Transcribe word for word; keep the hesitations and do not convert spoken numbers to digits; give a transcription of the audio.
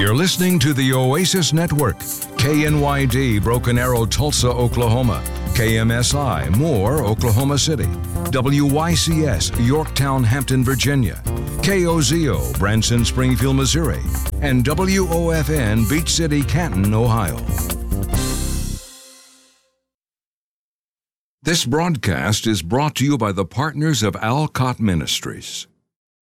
You're listening to the Oasis Network, K N Y D, Broken Arrow, Tulsa, Oklahoma, K M S I, Moore, Oklahoma City, W Y C S, Yorktown, Hampton, Virginia, K O Z O, Branson, Springfield, Missouri, and W O F N, Beach City, Canton, Ohio. This broadcast is brought to you by the partners of Alcott Ministries.